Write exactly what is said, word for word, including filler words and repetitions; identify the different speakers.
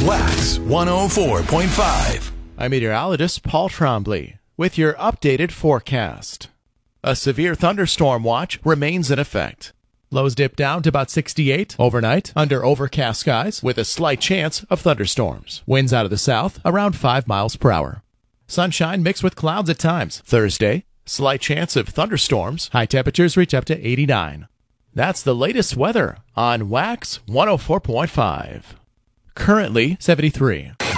Speaker 1: Wax one oh four point five.
Speaker 2: I'm meteorologist Paul Trombley with your updated forecast. A severe thunderstorm watch remains in effect. Lows dip down to about sixty-eight overnight under overcast skies with a slight chance of thunderstorms. Winds out of the south around five miles per hour. Sunshine mixed with clouds at times. Thursday, slight chance of thunderstorms. High temperatures reach up to eighty-nine. That's the latest weather on Wax one oh four point five. Currently seventy-three.